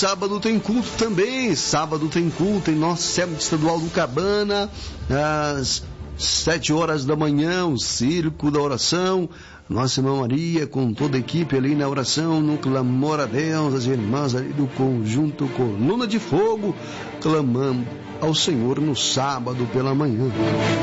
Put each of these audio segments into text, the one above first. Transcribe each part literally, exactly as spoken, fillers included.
Sábado tem culto também, sábado tem culto em nosso Centro Estadual do Cabana, às sete horas da manhã, o Circo da Oração, Nossa Irmã Maria com toda a equipe ali na oração, no clamor a Deus, as irmãs ali do conjunto Coluna de Fogo, clamando ao Senhor no sábado pela manhã.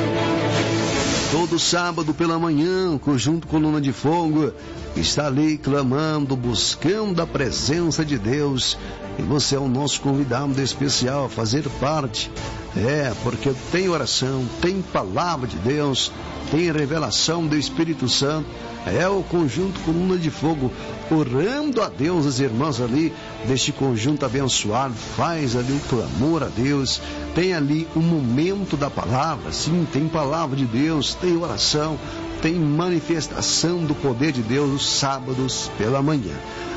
Todo sábado pela manhã, o conjunto Coluna de Fogo está ali clamando, buscando a presença de Deus. E você é o nosso convidado especial a fazer parte. É, porque tem oração, tem palavra de Deus, tem revelação do Espírito Santo. É o conjunto Coluna de Fogo orando a Deus, as irmãs ali deste conjunto abençoado, faz ali o clamor a Deus, tem ali um momento da palavra, sim, tem palavra de Deus, tem oração, tem manifestação do poder de Deus nos sábados pela manhã.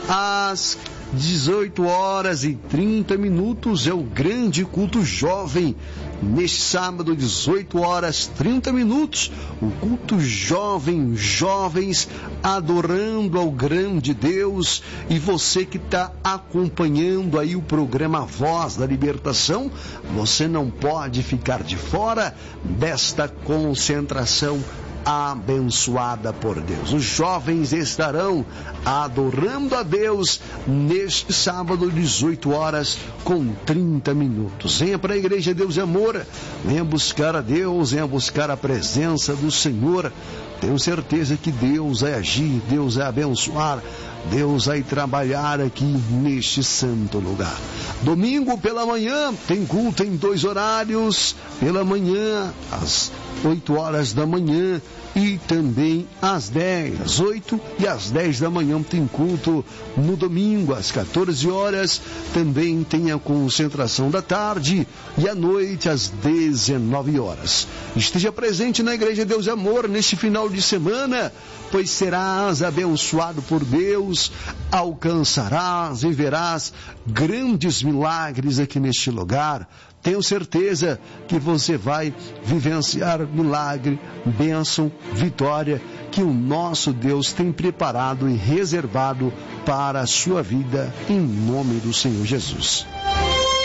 Às dezoito horas e trinta minutos é o grande culto jovem. Neste sábado, dezoito horas e trinta minutos, o culto jovem, jovens adorando ao grande Deus. E você que está acompanhando aí o programa Voz da Libertação, você não pode ficar de fora desta concentração abençoada por Deus. Os jovens estarão adorando a Deus neste sábado, dezoito horas com trinta minutos. Venha para a Igreja Deus e Amor, venha buscar a Deus, venha buscar a presença do Senhor. Tenho certeza que Deus vai agir, Deus vai abençoar, Deus vai trabalhar aqui neste santo lugar. Domingo pela manhã tem culto em dois horários, pela manhã às oito horas da manhã e também às dez, às oito e às dez da manhã tem culto. No domingo às quatorze horas também tem a concentração da tarde e à noite às dezenove horas. Esteja presente na Igreja Deus e Amor neste final de semana, pois serás abençoado por Deus, alcançarás e verás grandes milagres aqui neste lugar. Tenho certeza que você vai vivenciar milagre, bênção, vitória, que o nosso Deus tem preparado e reservado para a sua vida, em nome do Senhor Jesus.